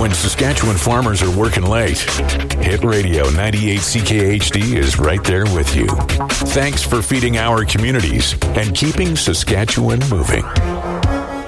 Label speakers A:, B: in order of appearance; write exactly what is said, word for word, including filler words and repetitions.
A: When Saskatchewan farmers are working late, Hit Radio ninety-eight C K H D is right there with you. Thanks for feeding our communities and keeping Saskatchewan moving.